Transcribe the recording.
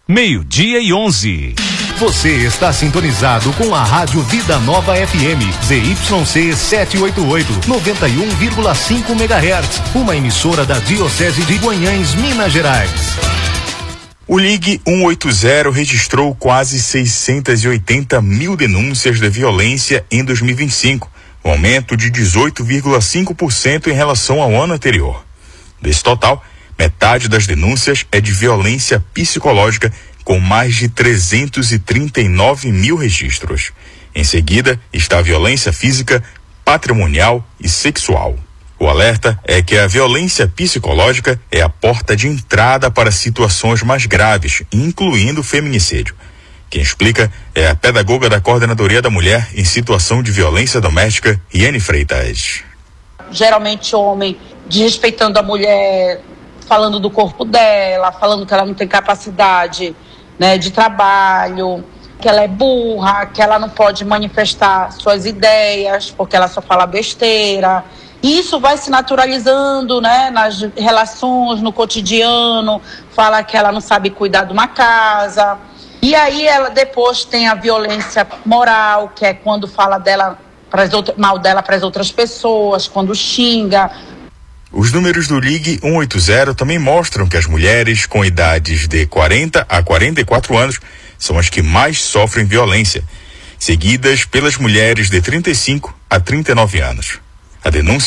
12:11. Você está sintonizado com a Rádio Vida Nova FM, ZYC 788, 91,5 MHz, uma emissora da Diocese de Guanhães, Minas Gerais. O Ligue 180 registrou quase 680 mil denúncias de violência em 2025, um aumento de 18,5% em relação ao ano anterior. Desse total, metade das denúncias é de violência psicológica, com mais de 339 mil registros. Em seguida, está a violência física, patrimonial e sexual. O alerta é que a violência psicológica é a porta de entrada para situações mais graves, incluindo o feminicídio. Quem explica é a pedagoga da Coordenadoria da Mulher em Situação de Violência Doméstica, Riane Freitas. Geralmente homem desrespeitando a mulher, falando do corpo dela, falando que ela não tem capacidade, né, de trabalho, que ela é burra, que ela não pode manifestar suas ideias, porque ela só fala besteira. E isso vai se naturalizando, né, nas relações, no cotidiano, fala que ela não sabe cuidar de uma casa. E aí ela depois tem a violência moral, que é quando fala dela mal dela para as outras pessoas, quando xinga. Os números do Ligue 180 também mostram que as mulheres com idades de 40 a 44 anos são as que mais sofrem violência, seguidas pelas mulheres de 35 a 39 anos. A denúncia